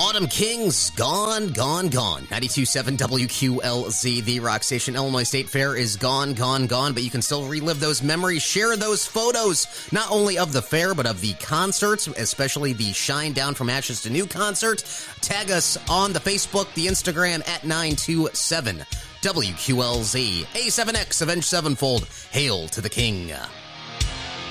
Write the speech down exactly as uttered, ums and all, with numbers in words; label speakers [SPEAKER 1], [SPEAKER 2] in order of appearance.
[SPEAKER 1] Autumn Kings, gone, gone, gone. ninety-two point seven W Q L Z, the rock station. Illinois State Fair is gone, gone, gone, but you can still relive those memories, share those photos, not only of the fair, but of the concerts, especially the Shine Down from Ashes to New concert. Tag us on the Facebook, the Instagram, at nine two seven W Q L Z. A seven X, Avenged Sevenfold, hail to the king.